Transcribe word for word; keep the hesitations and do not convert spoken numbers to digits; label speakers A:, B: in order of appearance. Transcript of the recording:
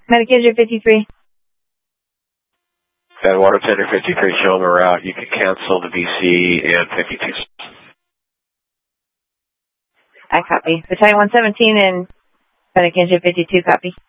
A: Medic Engine fifty-three.
B: Badwater Tender fifty-three, show them a route. You can cancel the V C and fifty-two.
A: I copy. Battalion one seventeen and Medic Engine fifty-two, copy.